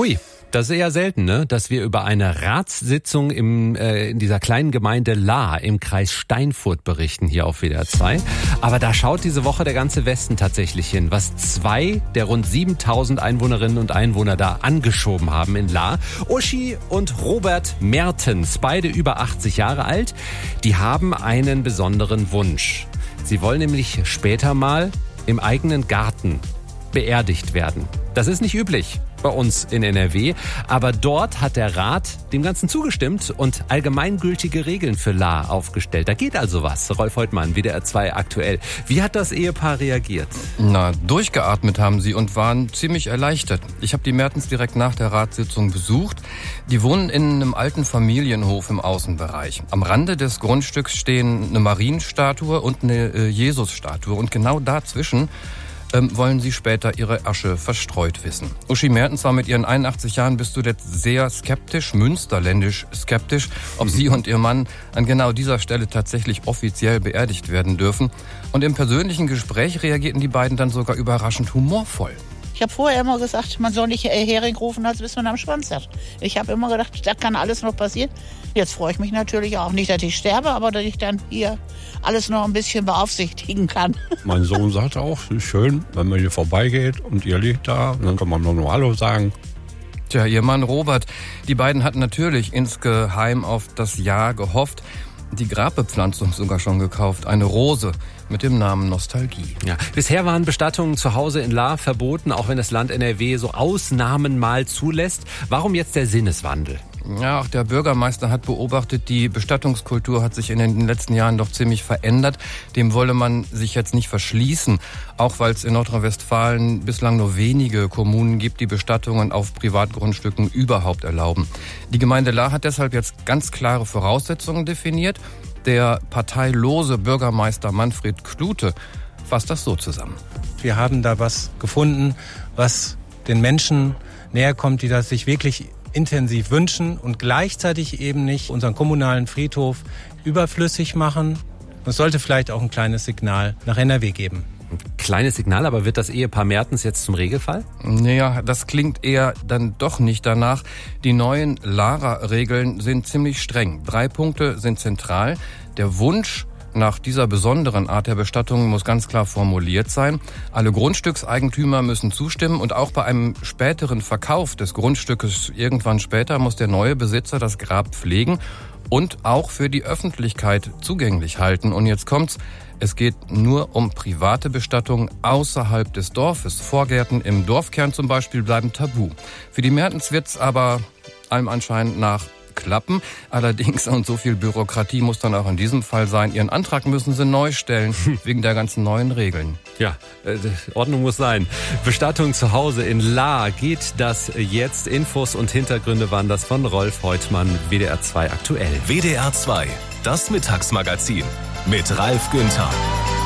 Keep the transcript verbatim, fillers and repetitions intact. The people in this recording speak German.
Ui. Das ist eher selten, ne, dass wir über eine Ratssitzung im, äh, in dieser kleinen Gemeinde Lahr im Kreis Steinfurt berichten hier auf W D R zwei. Aber da schaut diese Woche der ganze Westen tatsächlich hin, was zwei der rund siebentausend Einwohnerinnen und Einwohner da angeschoben haben in Lahr. Uschi und Robert Mertens, beide über achtzig Jahre alt, die haben einen besonderen Wunsch. Sie wollen nämlich später mal im eigenen Garten beerdigt werden. Das ist nicht üblich bei uns in N R W, aber dort hat der Rat dem Ganzen zugestimmt und allgemeingültige Regeln für Lahr aufgestellt. Da geht also was. Rolf Heutmann, W D R zwei aktuell. Wie hat das Ehepaar reagiert? Na, durchgeatmet haben sie und waren ziemlich erleichtert. Ich habe die Mertens direkt nach der Ratssitzung besucht. Die wohnen in einem alten Familienhof im Außenbereich. Am Rande des Grundstücks stehen eine Marienstatue und eine äh, Jesusstatue und genau dazwischen Ähm, wollen sie später ihre Asche verstreut wissen. Uschi Mertens war mit ihren einundachtzig Jahren bis zuletzt sehr skeptisch, münsterländisch skeptisch, ob sie und ihr Mann an genau dieser Stelle tatsächlich offiziell beerdigt werden dürfen. Und im persönlichen Gespräch reagierten die beiden dann sogar überraschend humorvoll. Ich habe vorher immer gesagt, man soll nicht Hering rufen, als bis man am Schwanz hat. Ich habe immer gedacht, da kann alles noch passieren. Jetzt freue ich mich natürlich auch nicht, dass ich sterbe, aber dass ich dann hier alles noch ein bisschen beaufsichtigen kann. Mein Sohn sagt auch, es ist schön, wenn man hier vorbeigeht und ihr liegt da, dann kann man nur noch Hallo sagen. Tja, ihr Mann Robert, die beiden hatten natürlich insgeheim auf das Ja gehofft. Die Grabbepflanzung sogar schon gekauft, eine Rose mit dem Namen Nostalgie. Ja, bisher waren Bestattungen zu Hause in Lahr verboten, auch wenn das Land N R W so Ausnahmen mal zulässt. Warum jetzt der Sinneswandel? Ja, auch der Bürgermeister hat beobachtet, die Bestattungskultur hat sich in den letzten Jahren doch ziemlich verändert. Dem wolle man sich jetzt nicht verschließen, auch weil es in Nordrhein-Westfalen bislang nur wenige Kommunen gibt, die Bestattungen auf Privatgrundstücken überhaupt erlauben. Die Gemeinde Lahr hat deshalb jetzt ganz klare Voraussetzungen definiert. Der parteilose Bürgermeister Manfred Klute fasst das so zusammen. Wir haben da was gefunden, was den Menschen näher kommt, die das sich wirklich intensiv wünschen und gleichzeitig eben nicht unseren kommunalen Friedhof überflüssig machen. Es sollte vielleicht auch ein kleines Signal nach N R W geben. Ein kleines Signal, aber wird das Ehepaar Mertens jetzt zum Regelfall? Naja, das klingt eher dann doch nicht danach. Die neuen Lahrer-Regeln sind ziemlich streng. Drei Punkte sind zentral. Der Wunsch nach dieser besonderen Art der Bestattung muss ganz klar formuliert sein. Alle Grundstückseigentümer müssen zustimmen und auch bei einem späteren Verkauf des Grundstückes irgendwann später muss der neue Besitzer das Grab pflegen und auch für die Öffentlichkeit zugänglich halten. Und jetzt kommt's. Es geht nur um private Bestattungen außerhalb des Dorfes. Vorgärten im Dorfkern zum Beispiel bleiben tabu. Für die Mertens wird's aber allem Anschein nach klappen. Allerdings, und so viel Bürokratie muss dann auch in diesem Fall sein, ihren Antrag müssen sie neu stellen, wegen der ganzen neuen Regeln. Ja, äh, Ordnung muss sein. Bestattung zu Hause in Lahr, geht das jetzt? Infos und Hintergründe waren das von Rolf Heutmann, W D R zwei aktuell. W D R zwei, das Mittagsmagazin mit Ralf Günther.